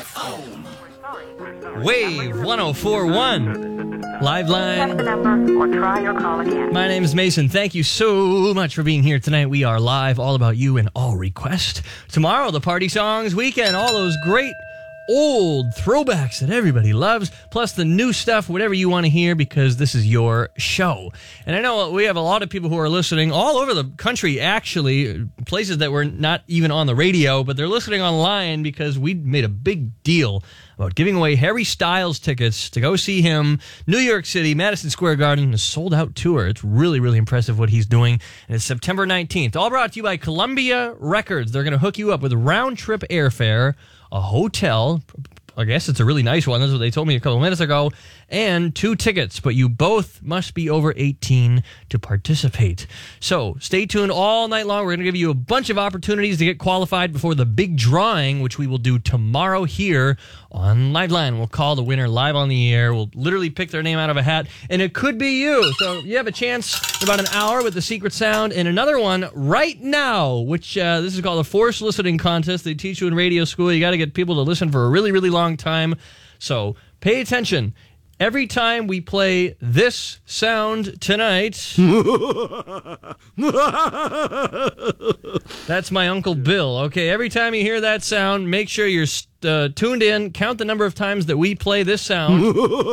Wave 104.1 Live Line. The number or try your call again. My name is Mason. Thank you so much for being here tonight. We are live, all about you and all requests. Tomorrow, the Party Songs Weekend. All those great old throwbacks that everybody loves, plus the new stuff, whatever you want to hear, because this is your show. And I know we have a lot of people who are listening all over the country, actually, places that were not even on the radio, but they're listening online because we made a big deal about giving away Harry Styles tickets to go see him, New York City, Madison Square Garden, a sold-out tour. It's really, really impressive what he's doing. And it's September 19th. All brought to you by Columbia Records. They're going to hook you up with round-trip airfare, a hotel, I guess it's a really nice one, that's what they told me a couple minutes ago, and 2 tickets, but you both must be over 18 to participate. So stay tuned all night long. We're going to give you a bunch of opportunities to get qualified before the big drawing, which we will do tomorrow here on Liveline. We'll call the winner live on the air. We'll literally pick their name out of a hat, and it could be you. So you have a chance in about an hour with the secret sound, and another one right now, which this is called a forced listening contest. They teach you in radio school. You got to get people to listen for a really, really long time. So pay attention. Every time we play this sound tonight, that's my Uncle Bill. Okay, every time you hear that sound, make sure you're tuned in. Count the number of times that we play this sound.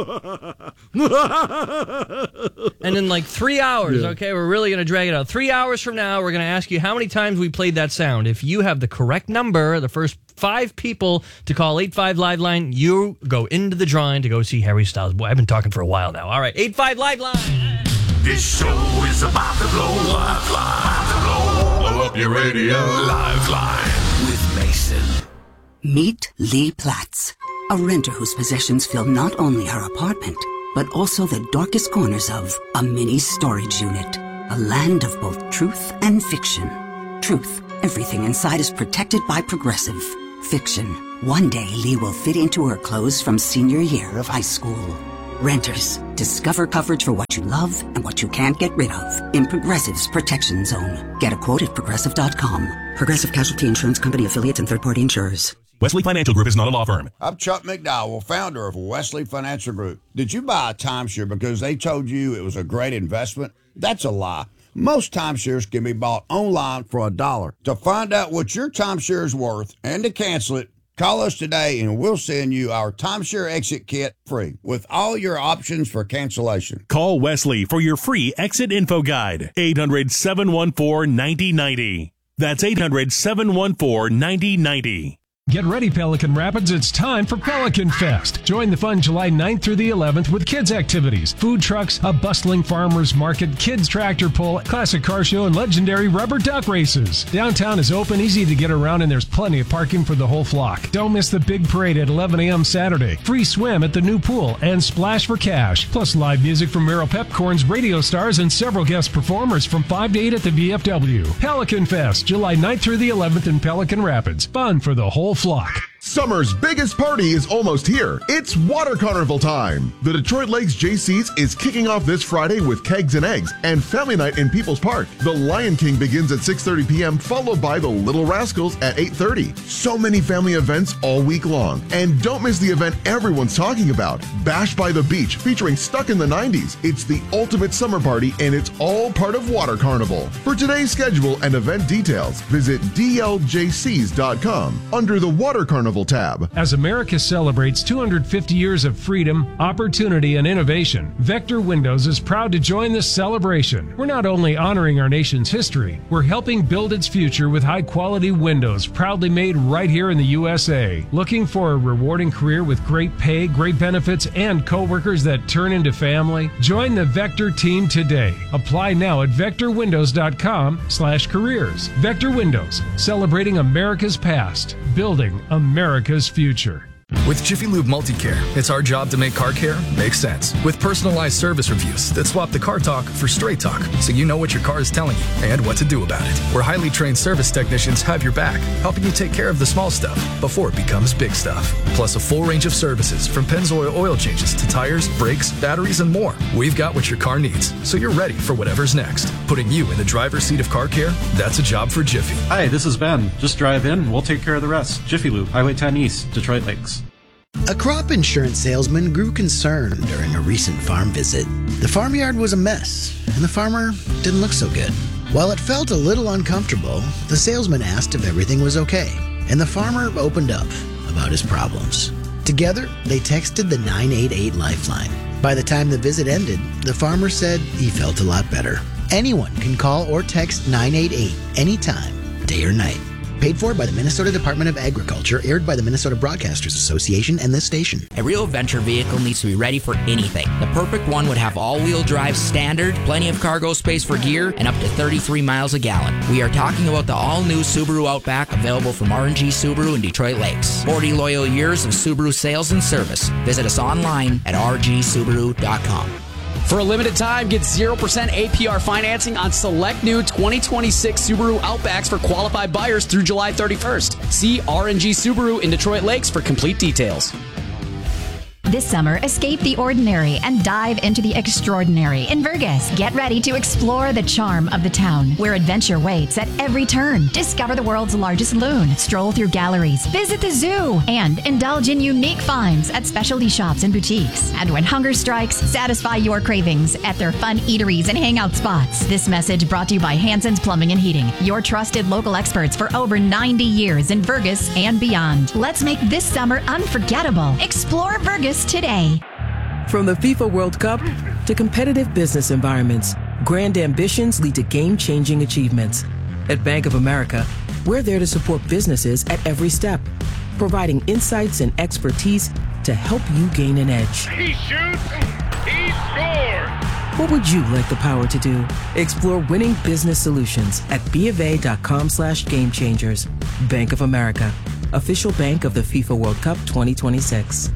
And in like 3 hours, okay, we're really going to drag it out. 3 hours from now, we're going to ask you how many times we played that sound. If you have the correct number, the first 5 people to call 85 Live Line, you go into the drawing to go see Harry Styles. Boy, I've been talking for a while now. All right, 85 Live Line. This show is about to blow. Live Line. Blow up your radio. Live Line with Mason. Meet Lee Platts, a renter whose possessions fill not only her apartment, but also the darkest corners of a mini storage unit. A land of both truth and fiction. Truth, everything inside is protected by Progressive. Fiction, one day Lee will fit into her clothes from senior year of high school. Renters, discover coverage for what you love and what you can't get rid of in Progressive's Protection Zone. Get a quote at Progressive.com. Progressive Casualty Insurance Company affiliates and third-party insurers. Wesley Financial Group is not a law firm. I'm Chuck McDowell, founder of Wesley Financial Group. Did you buy a timeshare because they told you it was a great investment? That's a lie. Most timeshares can be bought online for $1. To find out what your timeshare is worth and to cancel it, call us today and we'll send you our timeshare exit kit free with all your options for cancellation. Call Wesley for your free exit info guide. 800-714-9090. That's 800-714-9090. Get ready, Pelican Rapids. It's time for Pelican Fest. Join the fun July 9th through the 11th with kids' activities, food trucks, a bustling farmers market, kids' tractor pull, classic car show, and legendary rubber duck races. Downtown is open, easy to get around, and there's plenty of parking for the whole flock. Don't miss the big parade at 11 a.m. Saturday. Free swim at the new pool and splash for cash. Plus live music from Merrill Pepcorn's radio stars and several guest performers from 5 to 8 at the VFW. Pelican Fest, July 9th through the 11th in Pelican Rapids. Fun for the whole flock. Summer's biggest party is almost here. It's Water Carnival time. The Detroit Lakes JC's is kicking off this Friday with Kegs and Eggs and Family Night in People's Park. The Lion King begins at 6:30 p.m., followed by the Little Rascals at 8:30. So many family events all week long. And don't miss the event everyone's talking about, Bash by the Beach, featuring Stuck in the 90s. It's the ultimate summer party, and it's all part of Water Carnival. For today's schedule and event details, visit dljcs.com under the Water Carnival tab. As America celebrates 250 years of freedom, opportunity, and innovation, Vector Windows is proud to join this celebration. We're not only honoring our nation's history, we're helping build its future with high-quality windows proudly made right here in the USA. Looking for a rewarding career with great pay, great benefits, and coworkers that turn into family? Join the Vector team today. Apply now at vectorwindows.com/careers. Vector Windows, celebrating America's past, building America's future. With Jiffy Lube Multicare, it's our job to make car care make sense. With personalized service reviews that swap the car talk for straight talk, so you know what your car is telling you and what to do about it. Where highly trained service technicians have your back, helping you take care of the small stuff before it becomes big stuff. Plus a full range of services from Pennzoil oil changes to tires, brakes, batteries, and more. We've got what your car needs, so you're ready for whatever's next. Putting you in the driver's seat of car care, that's a job for Jiffy. Hi, this is Ben. Just drive in, we'll take care of the rest. Jiffy Lube, Highway 10 East, Detroit Lakes. A crop insurance salesman grew concerned during a recent farm visit. The farmyard was a mess, and the farmer didn't look so good. While it felt a little uncomfortable, the salesman asked if everything was okay, and the farmer opened up about his problems. Together, they texted the 988 Lifeline. By the time the visit ended, the farmer said he felt a lot better. Anyone can call or text 988 anytime, day or night. Paid for by the Minnesota Department of Agriculture, aired by the Minnesota Broadcasters Association and this station. A real adventure vehicle needs to be ready for anything. The perfect one would have all-wheel drive standard, plenty of cargo space for gear, and up to 33 miles a gallon. We are talking about the all-new Subaru Outback, available from R&G Subaru in Detroit Lakes. 40 loyal years of Subaru sales and service. Visit us online at rgsubaru.com. For a limited time, get 0% APR financing on select new 2026 Subaru Outbacks for qualified buyers through July 31st. See R&G Subaru in Detroit Lakes for complete details. This summer, escape the ordinary and dive into the extraordinary in Vergas. Get ready to explore the charm of the town, where adventure waits at every turn. Discover the world's largest loon, stroll through galleries, visit the zoo, and indulge in unique finds at specialty shops and boutiques. And when hunger strikes, satisfy your cravings at their fun eateries and hangout spots. This message brought to you by Hanson's Plumbing and Heating, your trusted local experts for over 90 years in Vergas and beyond. Let's make this summer unforgettable. Explore Vergas today. From the FIFA World Cup to competitive business environments, grand ambitions lead to game-changing achievements. At Bank of America, we're there to support businesses at every step, providing insights and expertise to help you gain an edge. He shoots, he scores! What would you like the power to do? Explore winning business solutions at BofA.com/gamechangers. Bank of America, official bank of the FIFA World Cup 2026.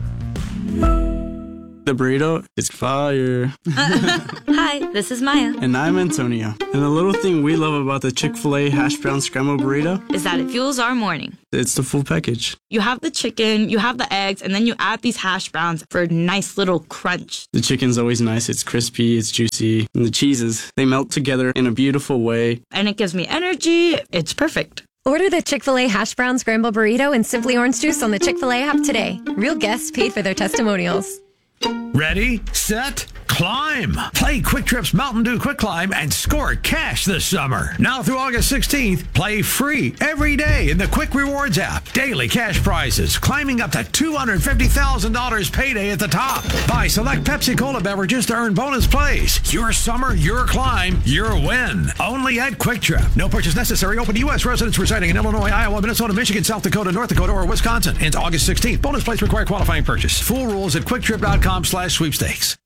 The burrito is fire. Hi, this is Maya. And I'm Antonio. And the little thing we love about the Chick-fil-A hash brown scrambled burrito is that it fuels our morning. It's the full package. You have the chicken, you have the eggs, and then you add these hash browns for a nice little crunch. The chicken's always nice. It's crispy, it's juicy. And the cheeses, they melt together in a beautiful way. And it gives me energy. It's perfect. Order the Chick-fil-A hash brown scrambled burrito and Simply Orange Juice on the Chick-fil-A app today. Real guests paid for their testimonials. Ready, set, climb. Play Quick Trip's Mountain Dew Quick Climb and score cash this summer. Now through August 16th, play free every day in the Quick Rewards app. Daily cash prizes, climbing up to $250,000 payday at the top. Buy select Pepsi Cola beverages to earn bonus plays. Your summer, your climb, your win. Only at Quick Trip. No purchase necessary. Open to U.S. residents residing in Illinois, Iowa, Minnesota, Michigan, South Dakota, North Dakota, or Wisconsin. Ends August 16th. Bonus plays require qualifying purchase. Full rules at quicktrip.com/sweepstakes.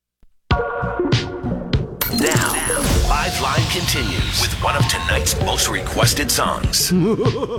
Now, Liveline continues with one of tonight's most requested songs.